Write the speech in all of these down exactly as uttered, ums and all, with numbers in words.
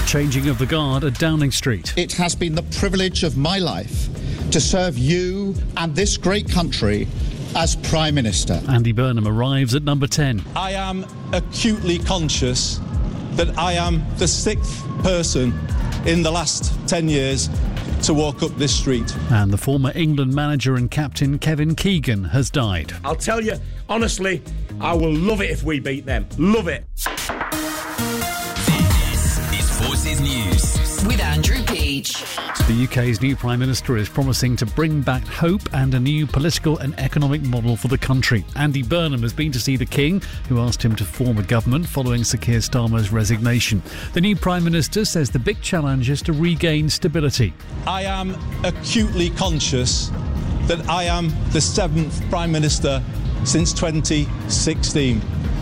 changing of the guard at Downing Street. It has been the privilege of my life to serve you and this great country as Prime Minister. Andy Burnham arrives at number ten. I am acutely conscious that I am the sixth person in the last ten years to walk up this street. And the former England manager and captain Kevin Keegan has died. I'll tell you, honestly, I will love it if we beat them. Love it. This is Forces News with Andrew Peach. The U K's new Prime Minister is promising to bring back hope and a new political and economic model for the country. Andy Burnham has been to see the King, who asked him to form a government following Sir Keir Starmer's resignation. The new Prime Minister says the big challenge is to regain stability. I am acutely conscious that I am the seventh Prime Minister since twenty sixteen,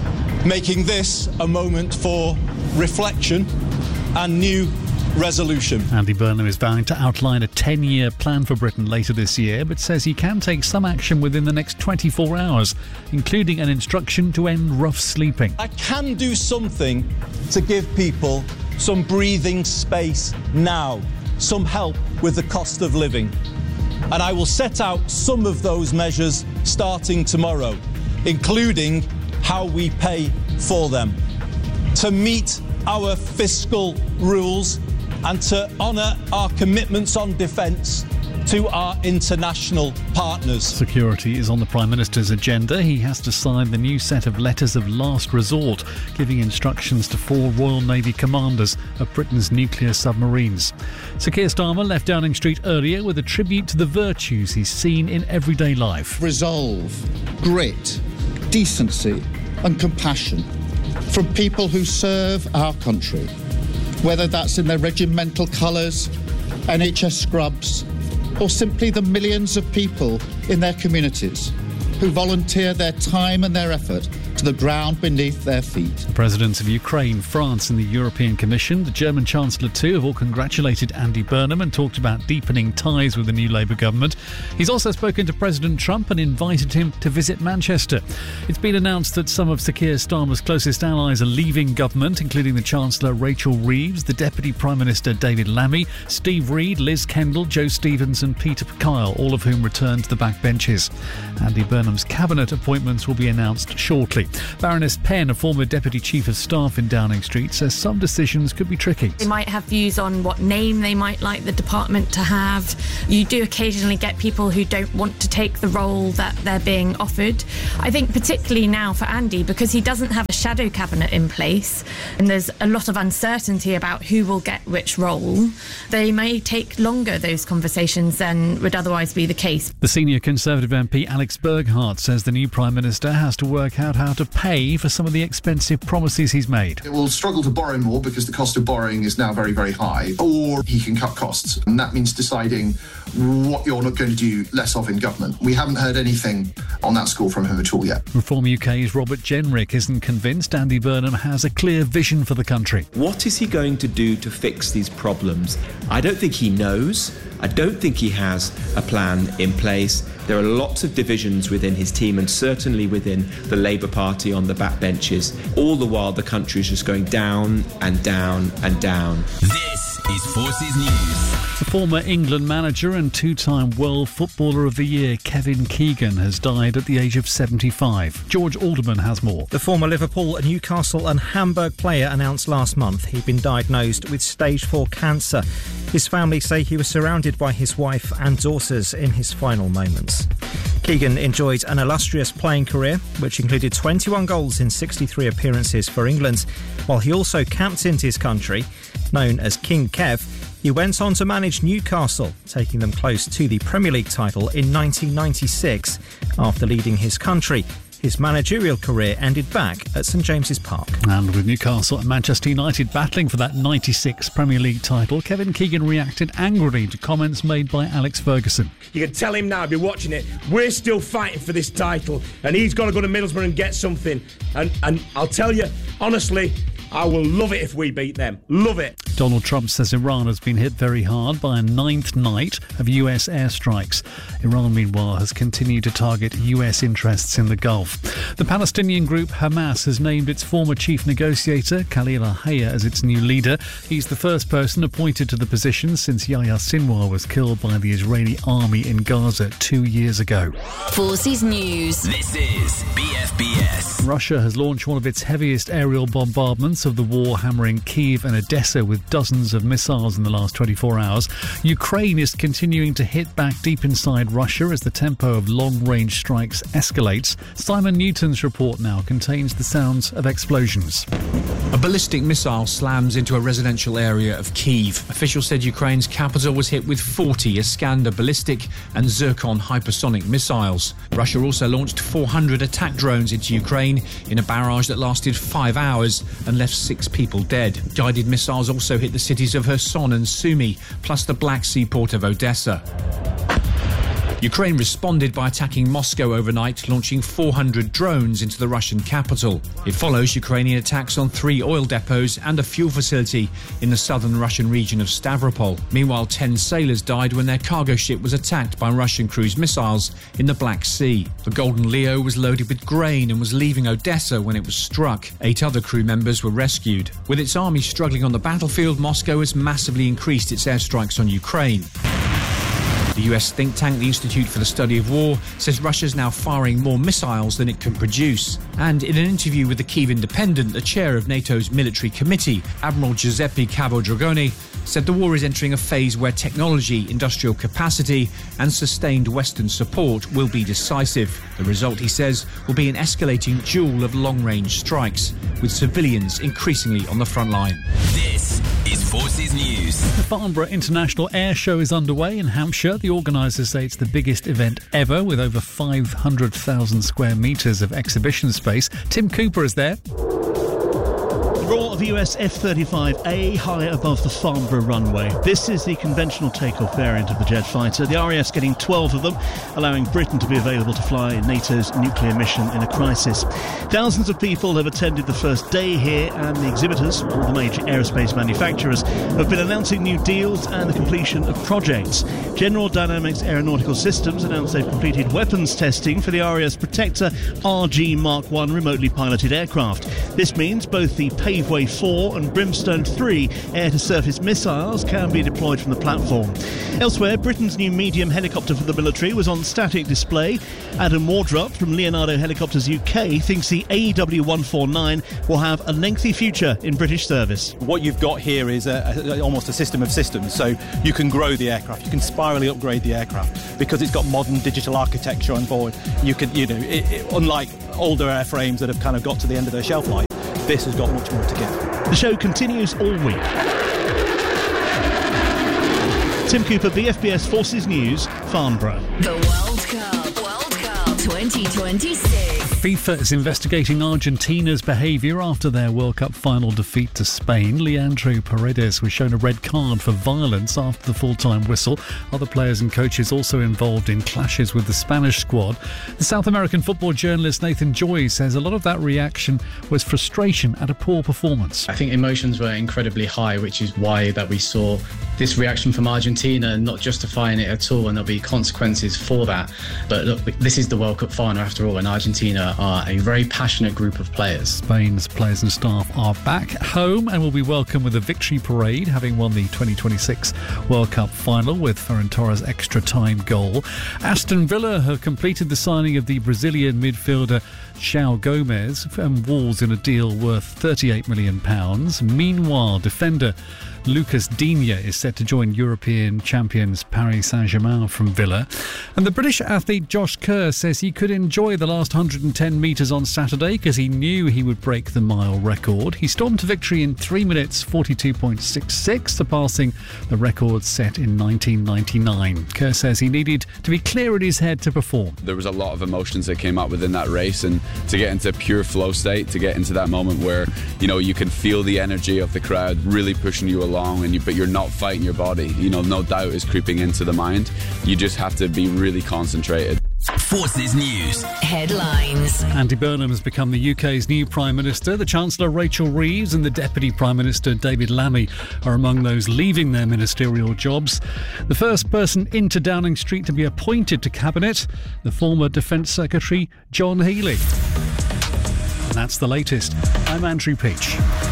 making this a moment for reflection and new resolution. Andy Burnham is vowing to outline a ten-year plan for Britain later this year, but says he can take some action within the next twenty-four hours, including an instruction to end rough sleeping. I can do something to give people some breathing space now, some help with the cost of living. And I will set out some of those measures starting tomorrow, including how we pay for them, to meet our fiscal rules and to honour our commitments on defence to our international partners. Security is on the Prime Minister's agenda. He has to sign the new set of letters of last resort, giving instructions to four Royal Navy commanders of Britain's nuclear submarines. Sir Keir Starmer left Downing Street earlier with a tribute to the virtues he's seen in everyday life. Resolve, grit, decency and compassion from people who serve our country, whether that's in their regimental colours, N H S scrubs, or simply the millions of people in their communities who volunteer their time and their effort to the ground beneath their feet. The presidents of Ukraine, France and the European Commission, the German Chancellor too, have all congratulated Andy Burnham and talked about deepening ties with the new Labour government. He's also spoken to President Trump and invited him to visit Manchester. It's been announced that some of Sir Keir Starmer's closest allies are leaving government, including the Chancellor Rachel Reeves, the Deputy Prime Minister David Lammy, Steve Reed, Liz Kendall, Joe Stevens and Peter Kyle, all of whom returned to the backbenches. Andy Burnham's cabinet appointments will be announced shortly. Baroness Penn, a former Deputy Chief of Staff in Downing Street, says some decisions could be tricky. They might have views on what name they might like the department to have. You do occasionally get people who don't want to take the role that they're being offered. I think particularly now for Andy, because he doesn't have a shadow cabinet in place and there's a lot of uncertainty about who will get which role, they may take longer, those conversations, than would otherwise be the case. The senior Conservative M P Alex Burghardt says the new Prime Minister has to work out how to pay for some of the expensive promises he's made. It will struggle to borrow more because the cost of borrowing is now very, very high, or he can cut costs. And that means deciding what you're not going to do less of in government. We haven't heard anything on that score from him at all yet. Reform U K's Robert Jenrick isn't convinced Andy Burnham has a clear vision for the country. What is he going to do to fix these problems? I don't think he knows. I don't think he has a plan in place. There are lots of divisions within his team and certainly within the Labour Party on the backbenches. All the while, the country is just going down and down and down. This is Forces News. The former England manager and two-time World Footballer of the Year, Kevin Keegan, has died at the age of seventy-five. George Alderman has more. The former Liverpool, Newcastle and Hamburg player announced last month he'd been diagnosed with stage four cancer. His family say he was surrounded by his wife and daughters in his final moments. Keegan enjoyed an illustrious playing career, which included twenty-one goals in sixty-three appearances for England, while he also captained his country. Known as King Kev, he went on to manage Newcastle, taking them close to the Premier League title in nineteen ninety-six. After leading his country, his managerial career ended back at St James's Park. And with Newcastle and Manchester United battling for that ninety-six Premier League title, Kevin Keegan reacted angrily to comments made by Alex Ferguson. You can tell him now, be watching it, we're still fighting for this title and he's got to go to Middlesbrough and get something. And, and I'll tell you, honestly, I will love it if we beat them. Love it. Donald Trump says Iran has been hit very hard by a ninth night of U S airstrikes. Iran, meanwhile, has continued to target U S interests in the Gulf. The Palestinian group Hamas has named its former chief negotiator, Khalil al-Hayya, as its new leader. He's the first person appointed to the position since Yahya Sinwar was killed by the Israeli army in Gaza two years ago. Forces News. This is B F B S. Russia has launched one of its heaviest aerial bombardments of the war, hammering Kyiv and Odessa with dozens of missiles in the last twenty-four hours. Ukraine is continuing to hit back deep inside Russia as the tempo of long-range strikes escalates. Simon Newton's report now contains the sounds of explosions. A ballistic missile slams into a residential area of Kyiv. Officials said Ukraine's capital was hit with forty Iskander ballistic and Zircon hypersonic missiles. Russia also launched four hundred attack drones into Ukraine in a barrage that lasted five hours and left six people dead. Guided missiles also hit the cities of Kherson and Sumy, plus the Black Sea port of Odessa. Ukraine responded by attacking Moscow overnight, launching four hundred drones into the Russian capital. It follows Ukrainian attacks on three oil depots and a fuel facility in the southern Russian region of Stavropol. Meanwhile, ten sailors died when their cargo ship was attacked by Russian cruise missiles in the Black Sea. The Golden Leo was loaded with grain and was leaving Odessa when it was struck. Eight other crew members were rescued. With its army struggling on the battlefield, Moscow has massively increased its airstrikes on Ukraine. The U S think tank, the Institute for the Study of War, says Russia's now firing more missiles than it can produce. And in an interview with the Kyiv Independent, the chair of NATO's military committee, Admiral Giuseppe Cavo-Dragoni, said the war is entering a phase where technology, industrial capacity and sustained Western support will be decisive. The result, he says, will be an escalating duel of long-range strikes, with civilians increasingly on the front line. This is Forces News. The Farnborough International Air Show is underway in Hampshire. The organisers say it's the biggest event ever, with over five hundred thousand square metres of exhibition space. Tim Cooper is there. The roar of U S F thirty-five A high above the Farnborough runway. This is the conventional takeoff variant of the jet fighter. The R A F's getting twelve of them, allowing Britain to be available to fly NATO's nuclear mission in a crisis. Thousands of people have attended the first day here, and the exhibitors, all the major aerospace manufacturers, have been announcing new deals and the completion of projects. General Dynamics Aeronautical Systems announced they've completed weapons testing for the R A F's Protector R G Mark one remotely piloted aircraft. This means both the Paveway four and Brimstone three air-to-surface missiles can be deployed from the platform. Elsewhere, Britain's new medium helicopter for the military was on static display. Adam Wardrop from Leonardo Helicopters U K thinks the A E W one forty-nine will have a lengthy future in British service. What you've got here is a, a, almost a system of systems, so you can grow the aircraft, you can spirally upgrade the aircraft because it's got modern digital architecture on board. You can, you know, it, it, unlike older airframes that have kind of got to the end of their shelf life, this has got much more to give. The show continues all week. Tim Cooper, B F B S Forces News, Farnborough. The World Cup, World Cup twenty twenty-six. FIFA is investigating Argentina's behaviour after their World Cup final defeat to Spain. Leandro Paredes was shown a red card for violence after the full-time whistle. Other players and coaches also involved in clashes with the Spanish squad. The South American football journalist Nathan Joy says a lot of that reaction was frustration at a poor performance. I think emotions were incredibly high, which is why that we saw this reaction from Argentina, not justifying it at all, and there'll be consequences for that. But look, this is the World Cup final after all, and Argentina are a very passionate group of players. Spain's players and staff are back home and will be welcomed with a victory parade, having won the twenty twenty-six World Cup final with Ferran Torres' extra-time goal. Aston Villa have completed the signing of the Brazilian midfielder João Gomes from Wolves in a deal worth thirty-eight million pounds. Meanwhile, defender Lucas Digne is set to join European champions Paris Saint-Germain from Villa. And the British athlete Josh Kerr says he could enjoy the last one hundred ten metres on Saturday because he knew he would break the mile record. He stormed to victory in three minutes forty-two point six six, surpassing the record set in nineteen ninety-nine. Kerr says he needed to be clear in his head to perform. There was a lot of emotions that came out within that race, and to get into pure flow state, to get into that moment where, you know, you can feel the energy of the crowd really pushing you along, and you, but you're not fighting your body. You know, no doubt is creeping into the mind. You just have to be really concentrated. Forces News. Headlines. Andy Burnham has become the U K's new Prime Minister. The Chancellor Rachel Reeves and the Deputy Prime Minister David Lammy are among those leaving their ministerial jobs. The first person into Downing Street to be appointed to Cabinet, the former Defence Secretary John Healey. And that's the latest. I'm Andrew Peach.